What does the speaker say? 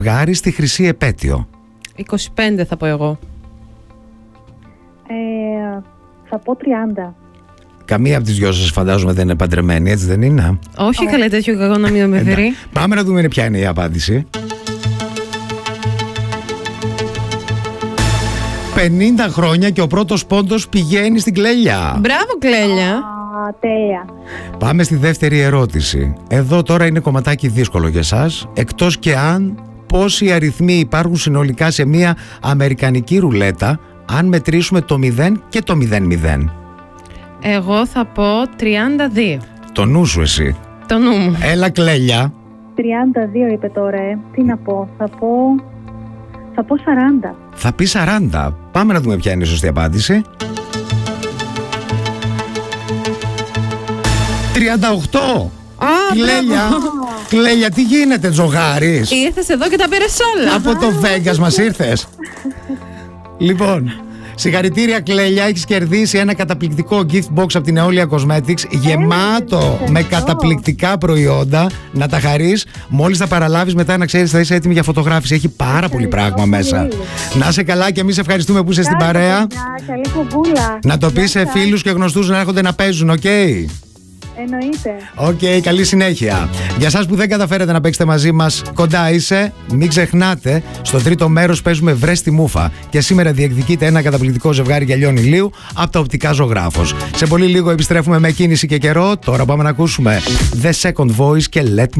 Ζευγάρι στη χρυσή επέτειο. 25 θα πω εγώ. Θα πω 30. Καμία από τις δυο σας φαντάζομαι δεν είναι παντρεμένη, έτσι δεν είναι? Όχι, καλέ, τέτοιο κακό να μην με φέρει. Πάμε να δούμε ποια είναι η απάντηση. 50 χρόνια και ο πρώτος πόντος πηγαίνει στην Κλέλια. Μπράβο, Κλέλια. Τέλεια. Πάμε στη δεύτερη ερώτηση. Εδώ τώρα είναι κομματάκι δύσκολο για σας. Εκτός και αν πόσοι αριθμοί υπάρχουν συνολικά σε μια αμερικανική ρουλέτα, αν μετρήσουμε το 0 και το 0-0. Εγώ θα πω 32. Το νου σου εσύ. Το νου μου. Έλα, Κλέλια. 32 είπε τώρα, Τι να πω, θα πω 40. Θα πει 40. Πάμε να δούμε ποια είναι η σωστή απάντηση. 38. Κλέλια. Κλέλια, τι γίνεται, τζογάρης? Ήρθες εδώ και τα πήρες όλα. Από το Vegas μας ήρθες. Λοιπόν, συγχαρητήρια, Κλέλια. Έχεις κερδίσει ένα καταπληκτικό gift box από την Αιώλια Cosmetics, γεμάτο με καταπληκτικά προϊόντα. Να τα χαρείς. Μόλις τα παραλάβεις μετά, να ξέρεις, θα είσαι έτοιμη για φωτογράφηση. Έχει πάρα πολύ πράγμα μέσα. Να είσαι καλά και εμείς ευχαριστούμε που είσαι στην παρέα. Καλή κουμπούλα. Να το πεις σε φίλους και γνωστούς να έρχονται να παίζουν, οκ? Εννοείται. Οκ, καλή συνέχεια. Για εσάς που δεν καταφέρετε να παίξετε μαζί μας, κοντά είσαι, μην ξεχνάτε, στο τρίτο μέρος παίζουμε Βρες τη Μούφα. Και σήμερα διεκδικείται ένα καταπληκτικό ζευγάρι γυαλιών ηλίου από τα οπτικά Ζωγράφος. Σε πολύ λίγο επιστρέφουμε με κίνηση και καιρό. Τώρα πάμε να ακούσουμε The Second Voice και Let Me.